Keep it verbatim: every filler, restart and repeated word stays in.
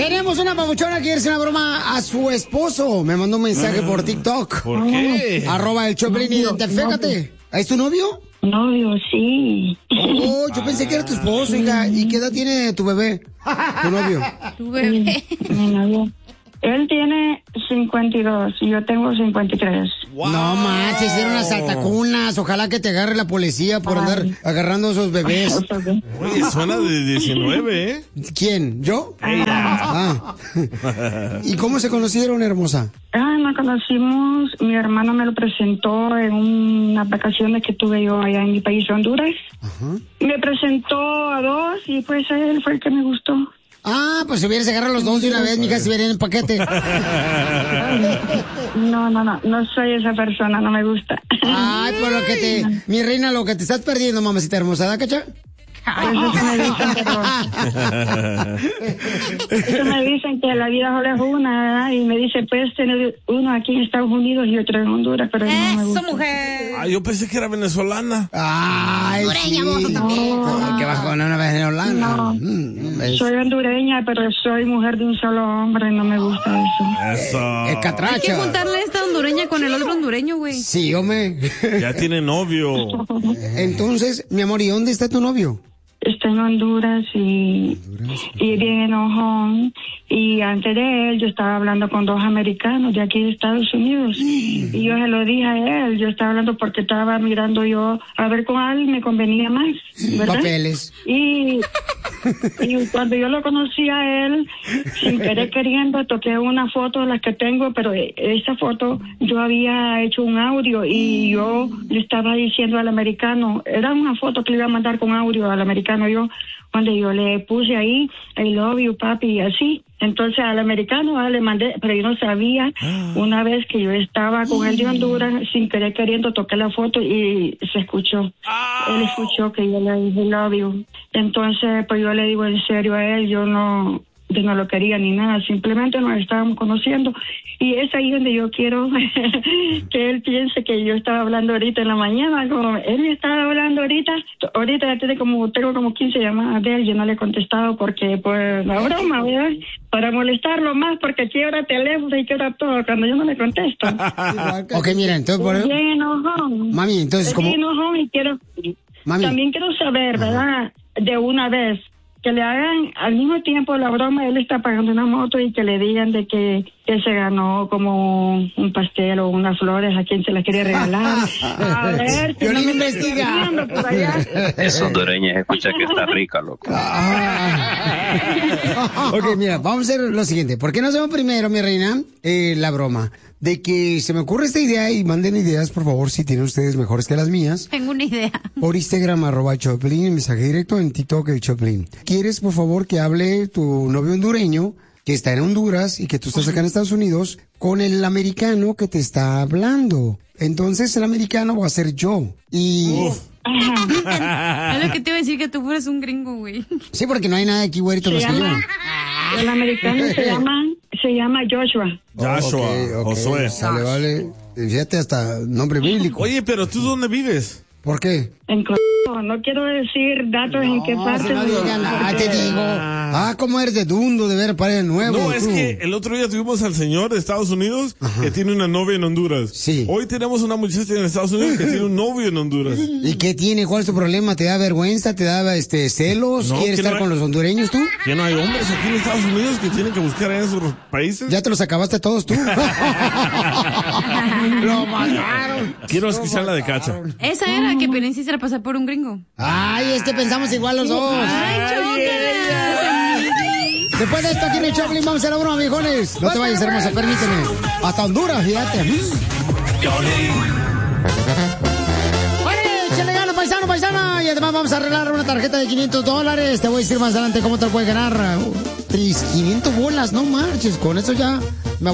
Tenemos una papuchona que quiere hacer una broma a su esposo. Me mandó un mensaje por TikTok. ¿Por qué? Arroba el Choplin, identifícate. ¿Es tu novio? Novio, sí. Oh, yo pensé que era tu esposo, hija. ¿Y qué edad tiene tu bebé? Tu novio. Tu bebé. Mi novio. Él tiene cincuenta y dos y yo tengo cincuenta y tres. Wow. No manches, hicieron unas saltacunas. Ojalá que te agarre la policía por Ay. andar agarrando a esos bebés. Oye, suena de diecinueve, ¿eh? ¿Quién? ¿Yo? Ah. ¿Y cómo se conocieron, hermosa? Ah, nos conocimos, mi hermano me lo presentó en unas vacaciones que tuve yo allá en mi país, Honduras. Uh-huh. Me presentó a dos y pues él fue el que me gustó. Ah, pues si hubieras agarrado los dos de una vez, mija, si vienen en paquete. No, no, no, no soy esa persona, no me gusta. Ay, por lo que te... Mi reina, lo que te estás perdiendo, mamacita hermosa, ¿da, cacha? Eso me dicen, pero... Eso me dicen que la vida solo es una, ¿verdad? Y me dice, puedes tener uno aquí en Estados Unidos y otro en Honduras, pero no me gusta. ¡Eso, mujer! Ah, yo pensé que era venezolana. Ay, hondureña, sí. Vos también. No, que bajó una venezolana. No, mm, soy hondureña, pero soy mujer de un solo hombre y no me gusta eso. Eso. Es catracha. Hay que juntarle esta hondureña con el otro hondureño, güey. Sí, hombre. Ya tiene novio. Entonces, mi amor, ¿y dónde está tu novio? Está en Honduras y, Honduras, y bien enojón. Y antes de él yo estaba hablando con dos americanos de aquí de Estados Unidos. Mm. Y yo se lo dije a él. Yo estaba hablando porque estaba mirando yo a ver cuál me convenía más, ¿verdad? Papeles. Y, y cuando yo lo conocí a él, sin querer queriendo, toqué una foto de las que tengo, pero esa foto yo había hecho un audio y yo le estaba diciendo al americano, era una foto que le iba a mandar con audio al americano. Yo, cuando yo le puse ahí, I love you, papi, y así. Entonces al americano ah, le mandé, pero yo no sabía. Una vez que yo estaba con él de Honduras, sin querer queriendo, toqué la foto y se escuchó. Él escuchó que yo le dije love you. Entonces, pues yo le digo en serio a él, yo no... yo no lo quería ni nada, simplemente nos estábamos conociendo y es ahí donde yo quiero que él piense que yo estaba hablando ahorita en la mañana, como él me estaba hablando ahorita, ahorita ya tiene como, tengo como quince llamadas de él, yo no le he contestado porque pues la broma, ¿verdad? Para molestarlo más, porque aquí ahora teléfono y que ahora todo, cuando yo no le contesto. Ok, mira, entonces por eso... Bien enojón. Mami, entonces como... Bien enojón y quiero... Mami. También quiero saber, ¿verdad? De una vez, que le hagan al mismo tiempo la broma, él está pagando una moto y que le digan de que él se ganó como un pastel o unas flores a quien se las quería regalar. A ver, yo no me investiga. Por allá. Es hondureña, escucha que está rica, loco. Ok, mira, vamos a hacer lo siguiente. ¿Por qué no hacemos primero, mi reina, eh, la broma? De que se me ocurre esta idea y manden ideas, por favor, si tienen ustedes mejores que las mías. Tengo una idea. Por Instagram, arroba Choplin, mensaje directo en TikTok, el Choplin. ¿Quieres, por favor, que hable tu novio hondureño, que está en Honduras y que tú estás acá en Estados Unidos, con el americano que te está hablando? Entonces, el americano va a ser yo. Y... Es lo que te iba a decir, que tú fueras un gringo, güey. Sí, porque no hay nada aquí, güerito, más que yo. El americano se llama, se llama Joshua. Joshua, okay, okay. Josué. Vale, vale. Fíjate, hasta nombre bíblico. Oye, pero ¿tú dónde vives? ¿Por qué? En Col- no quiero decir datos no, en qué parte. No digan nada, te digo. Ah, ¿cómo eres de dundo de ver para el nuevo? No, tú. es que el otro día tuvimos al señor de Estados Unidos. Ajá. Que tiene una novia en Honduras. Sí. Hoy tenemos una muchacha en Estados Unidos que tiene un novio en Honduras. ¿Y qué tiene? ¿Cuál es tu problema? ¿Te da vergüenza? ¿Te da este celos? No, ¿quieres estar no hay... con los hondureños tú? ¿Que no hay hombres aquí en Estados Unidos que tienen que buscar en esos países? Ya te los acabaste todos tú. Lo mataron. Quiero escuchar la de Cacha. Esa era que Pelín sí se la pasó por un gringo. Ay, es que pensamos igual los dos. Ay, chócala. Después de esto aquí en el Choplin vamos a hacer la broma, viejones. No te vayas, hermosa, permíteme. Hasta Honduras, fíjate. Oye, échale gana, paisano, paisana. Y además vamos a arreglar una tarjeta de quinientos dólares. Te voy a decir más adelante cómo te lo puedes ganar. quinientas bolas, no marches. Con eso ya